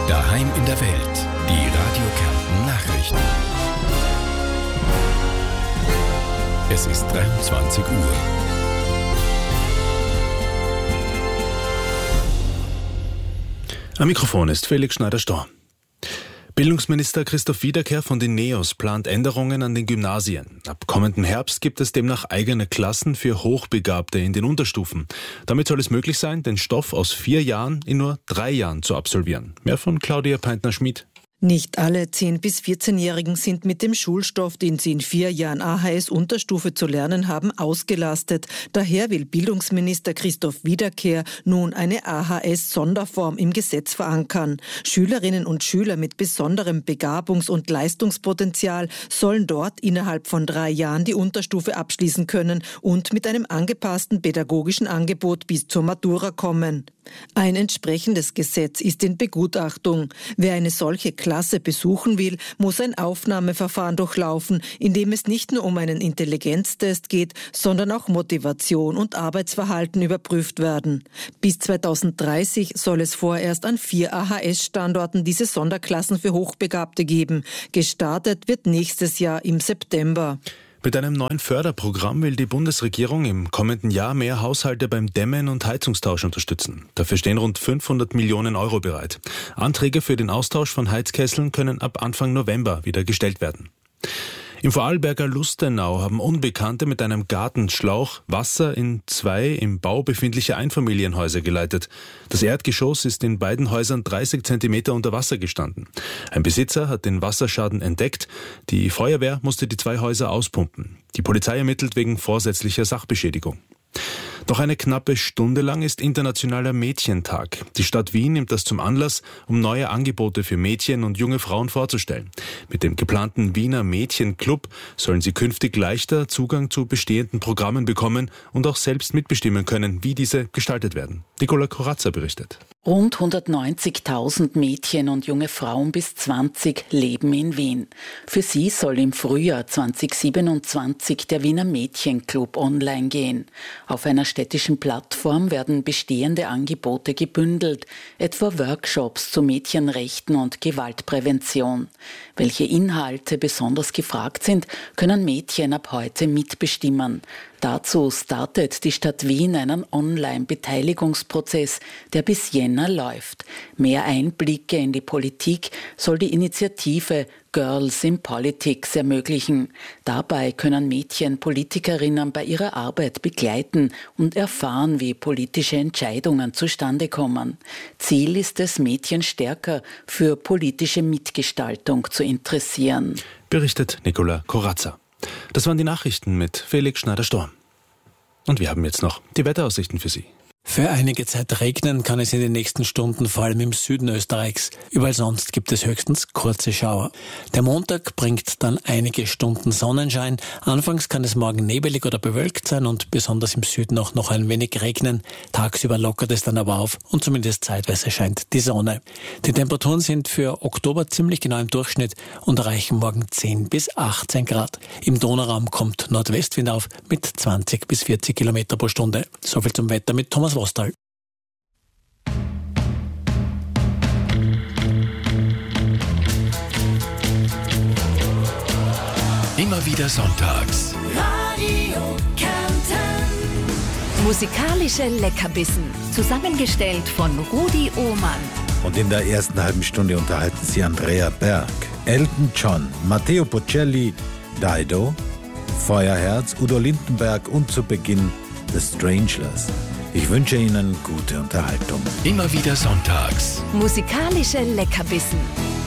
Daheim in der Welt. Die Radio Kärnten Nachrichten. Es ist 23 Uhr. Am Mikrofon ist Felix Schneider-Storr. Bildungsminister Christoph Wiederkehr von den NEOS plant Änderungen an den Gymnasien. Ab kommenden Herbst gibt es demnach eigene Klassen für Hochbegabte in den Unterstufen. Damit soll es möglich sein, den Stoff aus 4 Jahren in nur 3 Jahren zu absolvieren. Mehr von Claudia Peintner-Schmid. Nicht alle 10- bis 14-Jährigen sind mit dem Schulstoff, den sie in 4 Jahren AHS-Unterstufe zu lernen haben, ausgelastet. Daher will Bildungsminister Christoph Wiederkehr nun eine AHS-Sonderform im Gesetz verankern. Schülerinnen und Schüler mit besonderem Begabungs- und Leistungspotenzial sollen dort innerhalb von 3 Jahren die Unterstufe abschließen können und mit einem angepassten pädagogischen Angebot bis zur Matura kommen. Ein entsprechendes Gesetz ist in Begutachtung. Wer eine solche Klasse besuchen will, muss ein Aufnahmeverfahren durchlaufen, in dem es nicht nur um einen Intelligenztest geht, sondern auch Motivation und Arbeitsverhalten überprüft werden. Bis 2030 soll es vorerst an 4 AHS-Standorten diese Sonderklassen für Hochbegabte geben. Gestartet wird nächstes Jahr im September. Mit einem neuen Förderprogramm will die Bundesregierung im kommenden Jahr mehr Haushalte beim Dämmen und Heizungstausch unterstützen. Dafür stehen rund 500 Millionen Euro bereit. Anträge für den Austausch von Heizkesseln können ab Anfang November wieder gestellt werden. Im Vorarlberger Lustenau haben Unbekannte mit einem Gartenschlauch Wasser in 2 im Bau befindliche Einfamilienhäuser geleitet. Das Erdgeschoss ist in beiden Häusern 30 Zentimeter unter Wasser gestanden. Ein Besitzer hat den Wasserschaden entdeckt. Die Feuerwehr musste die 2 Häuser auspumpen. Die Polizei ermittelt wegen vorsätzlicher Sachbeschädigung. Noch eine knappe Stunde lang ist Internationaler Mädchentag. Die Stadt Wien nimmt das zum Anlass, um neue Angebote für Mädchen und junge Frauen vorzustellen. Mit dem geplanten Wiener Mädchenclub sollen sie künftig leichter Zugang zu bestehenden Programmen bekommen und auch selbst mitbestimmen können, wie diese gestaltet werden. Nicola Corazza berichtet. Rund 190.000 Mädchen und junge Frauen bis 20 leben in Wien. Für sie soll im Frühjahr 2027 der Wiener Mädchenclub online gehen. Auf einer städtischen Plattform werden bestehende Angebote gebündelt, etwa Workshops zu Mädchenrechten und Gewaltprävention. Welche Inhalte besonders gefragt sind, können Mädchen ab heute mitbestimmen. Dazu startet die Stadt Wien einen Online-Beteiligungsprozess, der bis Jänner läuft. Mehr Einblicke in die Politik soll die Initiative Girls in Politics ermöglichen. Dabei können Mädchen Politikerinnen bei ihrer Arbeit begleiten und erfahren, wie politische Entscheidungen zustande kommen. Ziel ist es, Mädchen stärker für politische Mitgestaltung zu interessieren. Berichtet Nicola Corazza. Das waren die Nachrichten mit Felix Schneider-Storr. Und wir haben jetzt noch die Wetteraussichten für Sie. Für einige Zeit regnen kann es in den nächsten Stunden, vor allem im Süden Österreichs. Überall sonst gibt es höchstens kurze Schauer. Der Montag bringt dann einige Stunden Sonnenschein. Anfangs kann es morgen nebelig oder bewölkt sein und besonders im Süden auch noch ein wenig regnen. Tagsüber lockert es dann aber auf und zumindest zeitweise scheint die Sonne. Die Temperaturen sind für Oktober ziemlich genau im Durchschnitt und erreichen morgen 10 bis 18 Grad. Im Donauraum kommt Nordwestwind auf mit 20 bis 40 Kilometer pro Stunde. Soviel zum Wetter mit Thomas Vostal. Immer wieder sonntags. Radio Kärnten. Musikalische Leckerbissen, zusammengestellt von Rudi Ohmann. Und in der ersten halben Stunde unterhalten Sie Andrea Berg, Elton John, Matteo Bocelli, Dido, Feuerherz, Udo Lindenberg und zu Beginn The Stranglers. Ich wünsche Ihnen gute Unterhaltung. Immer wieder sonntags. Musikalische Leckerbissen.